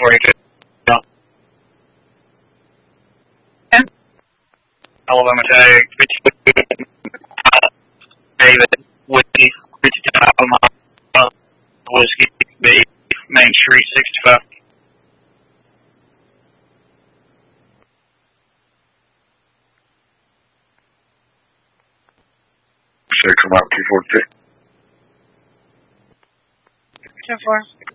Alabama tag, 52, David, Whiskey, 52 mile, Whiskey, B, Main Street, 65. Six from out 242. 10-4.